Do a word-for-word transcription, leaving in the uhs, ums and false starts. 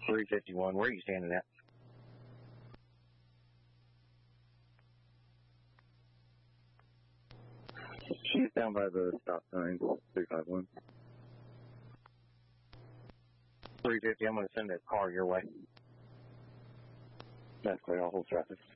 three fifty-one, where are you standing at? She's down by the stop sign, three five one. three fifty, I'm going to send a car your way. That's clear, I'll hold traffic.